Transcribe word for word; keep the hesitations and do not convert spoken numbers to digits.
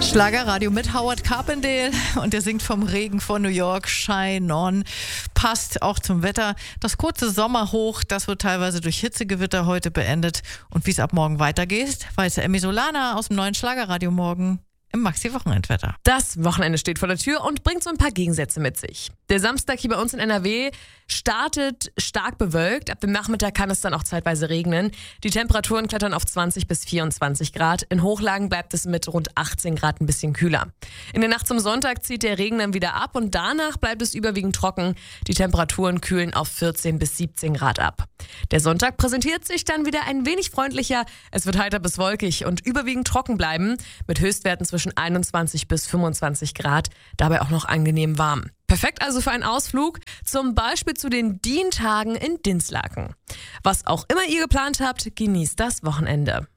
Schlagerradio mit Howard Carpendale und der singt vom Regen von New York, Shine On. Passt auch zum Wetter. Das kurze Sommerhoch, das wird teilweise durch Hitzegewitter heute beendet. Und wie es ab morgen weitergeht, weiß Emmy Solana aus dem neuen Schlagerradio morgen im Maxi-Wochenendwetter. Das Wochenende steht vor der Tür und bringt so ein paar Gegensätze mit sich. Der Samstag hier bei uns in N R W startet stark bewölkt. Ab dem Nachmittag kann es dann auch zeitweise regnen. Die Temperaturen klettern auf zwanzig bis vierundzwanzig Grad. In Hochlagen bleibt es mit rund achtzehn Grad ein bisschen kühler. In der Nacht zum Sonntag zieht der Regen dann wieder ab und danach bleibt es überwiegend trocken. Die Temperaturen kühlen auf vierzehn bis siebzehn Grad ab. Der Sonntag präsentiert sich dann wieder ein wenig freundlicher. Es wird heiter bis wolkig und überwiegend trocken bleiben, mit Höchstwerten zwischen einundzwanzig bis fünfundzwanzig Grad, dabei auch noch angenehm warm. Perfekt also für einen Ausflug, zum Beispiel zu den Dientagen in Dinslaken. Was auch immer ihr geplant habt, genießt das Wochenende.